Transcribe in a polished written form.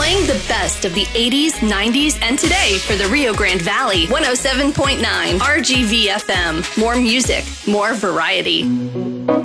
Playing the best of the 80s, 90s, and today for the Rio Grande Valley. 107.9 RGV FM. More music, more variety.